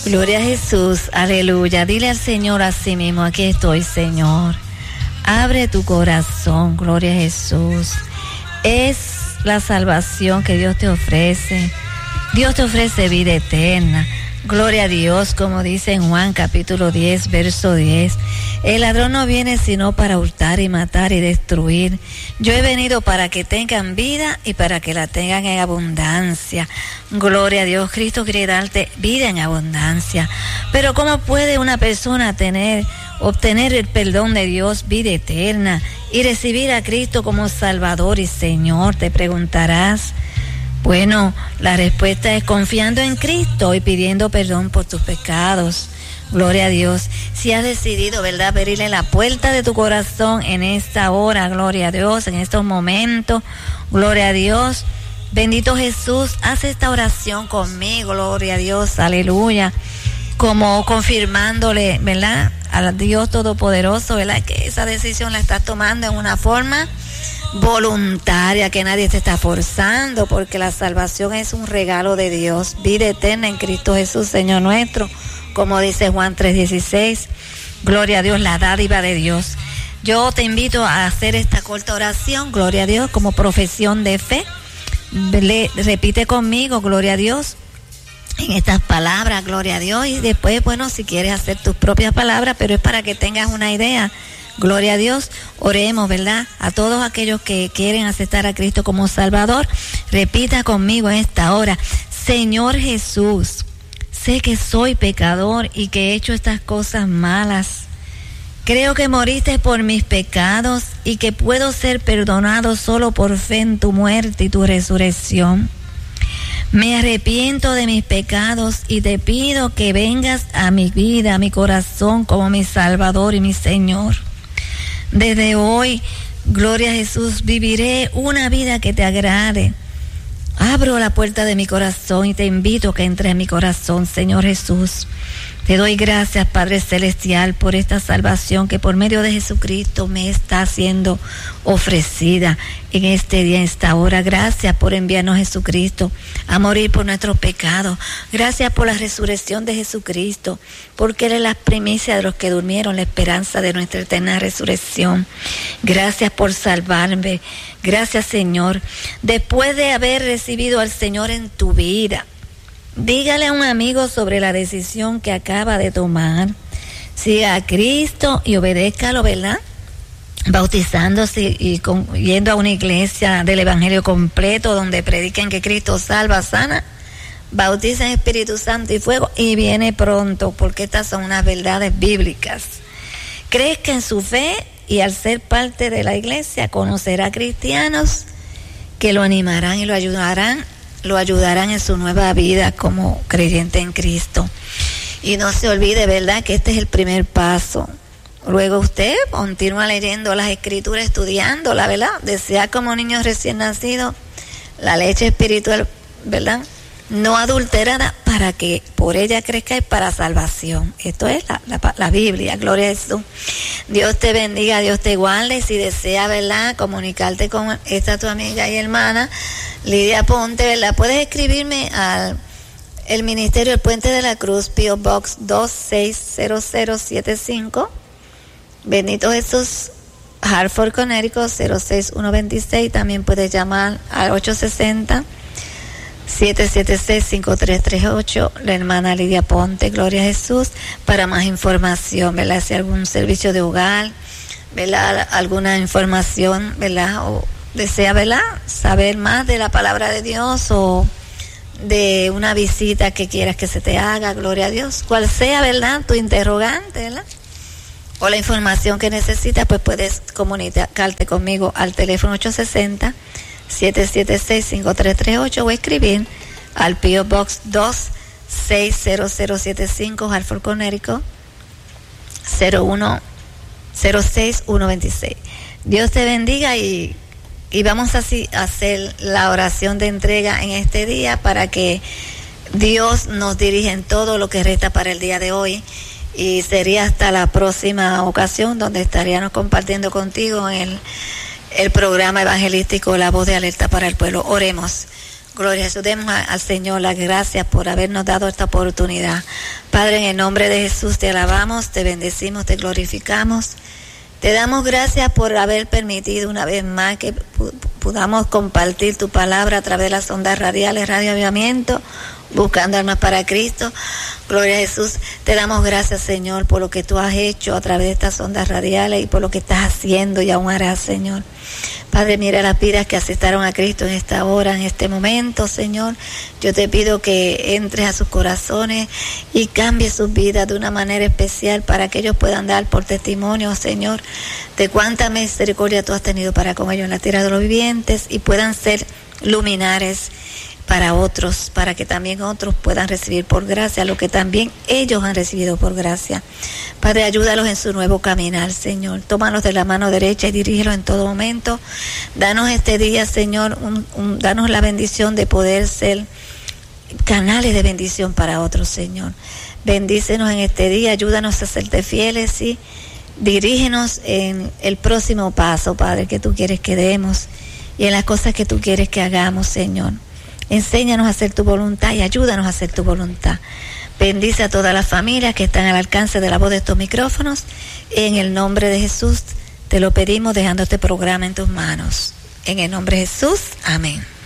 Gloria a Jesús, aleluya. Dile al Señor así mismo, aquí estoy, Señor. Abre tu corazón, gloria a Jesús. Es la salvación que Dios te ofrece. Dios te ofrece vida eterna. Gloria a Dios, como dice en Juan capítulo 10, verso 10. El ladrón no viene sino para hurtar y matar y destruir. Yo he venido para que tengan vida y para que la tengan en abundancia. Gloria a Dios, Cristo quiere darte vida en abundancia. Pero ¿cómo puede una persona obtener el perdón de Dios, vida eterna, y recibir a Cristo como Salvador y Señor? Te preguntarás. Bueno, la respuesta es confiando en Cristo y pidiendo perdón por tus pecados. Gloria a Dios. Si has decidido, ¿verdad?, abrirle la puerta de tu corazón en esta hora, gloria a Dios, en estos momentos, gloria a Dios. Bendito Jesús, haz esta oración conmigo, gloria a Dios, aleluya. Como confirmándole, ¿verdad?, al Dios Todopoderoso, ¿verdad?, que esa decisión la estás tomando en una forma voluntaria, que nadie te está forzando, porque la salvación es un regalo de Dios, vida eterna en Cristo Jesús, Señor nuestro, como dice Juan 3:16. Gloria a Dios, la dádiva de Dios. Yo te invito a hacer esta corta oración, gloria a Dios, como profesión de fe. Repite conmigo, gloria a Dios, en estas palabras, gloria a Dios, y después, bueno, si quieres hacer tus propias palabras, pero es para que tengas una idea. Gloria a Dios, oremos, ¿verdad? A todos aquellos que quieren aceptar a Cristo como Salvador, repita conmigo en esta hora: Señor Jesús, sé que soy pecador y que he hecho estas cosas malas. Creo que moriste por mis pecados y que puedo ser perdonado solo por fe en tu muerte y tu resurrección. Me arrepiento de mis pecados y te pido que vengas a mi vida, a mi corazón, como mi Salvador y mi Señor. Desde hoy, gloria a Jesús, viviré una vida que te agrade. Abro la puerta de mi corazón y te invito a que entres en mi corazón, Señor Jesús. Te doy gracias, Padre Celestial, por esta salvación que por medio de Jesucristo me está siendo ofrecida en este día, en esta hora. Gracias por enviarnos a Jesucristo a morir por nuestros pecados. Gracias por la resurrección de Jesucristo, porque Él es la primicia de los que durmieron, la esperanza de nuestra eterna resurrección. Gracias por salvarme. Gracias, Señor. Después de haber recibido al Señor en tu vida, dígale a un amigo sobre la decisión que acaba de tomar. Siga a Cristo y obedézcalo, ¿verdad?, bautizándose y yendo a una iglesia del Evangelio completo donde prediquen que Cristo salva, sana, bautiza en Espíritu Santo y fuego, y viene pronto, porque estas son unas verdades bíblicas. Crezca en su fe y al ser parte de la iglesia conocerá cristianos que lo animarán y lo ayudarán en su nueva vida como creyente en Cristo. Y no se olvide, ¿verdad?, que este es el primer paso. Luego usted continúa leyendo las Escrituras, estudiándola, ¿verdad? Desea como niños recién nacidos la leche espiritual, ¿verdad?, no adulterada, para que por ella crezca y para salvación. Esto es la Biblia, gloria a Jesús. Dios te bendiga, Dios te guarde. Si desea, ¿verdad?, comunicarte con esta tu amiga y hermana Lidia Ponte, ¿verdad?, puedes escribirme al el Ministerio El Puente de la Cruz, P.O. Box 260075, Bendito Jesús, Hartford, Connecticut 06126. También puedes llamar al 860-776-5338, la hermana Lidia Ponte, gloria a Jesús, para más información, ¿verdad?, si algún servicio de hogar, ¿verdad?, alguna información, ¿verdad?, o desea, ¿verdad?, saber más de la palabra de Dios, o de una visita que quieras que se te haga, gloria a Dios, cual sea, ¿verdad?, tu interrogante, ¿verdad?, o la información que necesitas, pues puedes comunicarte conmigo al teléfono 860-776-5338 o escribir al P.O. Box 260075, Hartford, Connecticut 0606126. Dios te bendiga y vamos así a hacer la oración de entrega en este día para que Dios nos dirija en todo lo que resta para el día de hoy. Y sería hasta la próxima ocasión donde estaríamos compartiendo contigo en el programa evangelístico La Voz de Alerta para el Pueblo. Oremos. Gloria a Jesús. Demos al Señor las gracias por habernos dado esta oportunidad. Padre, en el nombre de Jesús te alabamos, te bendecimos, te glorificamos. Te damos gracias por haber permitido una vez más que podamos compartir tu palabra a través de las ondas radiales, Radio Avivamiento, buscando almas para Cristo. Gloria a Jesús. Te damos gracias, Señor, por lo que tú has hecho a través de estas ondas radiales y por lo que estás haciendo y aún harás, Señor. Padre, mira las vidas que aceptaron a Cristo en esta hora, en este momento, Señor. Yo te pido que entres a sus corazones y cambies sus vidas de una manera especial para que ellos puedan dar por testimonio, Señor, de cuánta misericordia tú has tenido para con ellos en la tierra de los vivientes y puedan ser luminares para otros, para que también otros puedan recibir por gracia lo que también ellos han recibido por gracia. Padre, ayúdalos en su nuevo caminar, Señor. Tómalos de la mano derecha y dirígelos en todo momento. Danos este día, Señor, danos la bendición de poder ser canales de bendición para otros, Señor. Bendícenos en este día, ayúdanos a serte fieles y dirígenos en el próximo paso, Padre, que tú quieres que demos y en las cosas que tú quieres que hagamos, Señor. Enséñanos a hacer tu voluntad y ayúdanos a hacer tu voluntad. Bendice a todas las familias que están al alcance de la voz de estos micrófonos. En el nombre de Jesús te lo pedimos, dejando este programa en tus manos. En el nombre de Jesús, amén.